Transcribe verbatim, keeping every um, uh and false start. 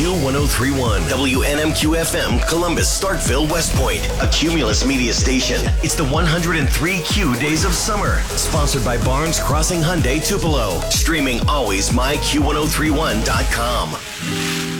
Q ten thirty-one, W N M Q F M, Columbus, Starkville, West Point, a Cumulus media station. It's the one hundred three Q Days of Summer, sponsored by Barnes Crossing Hyundai Tupelo. Streaming always my Q ten thirty-one dot com.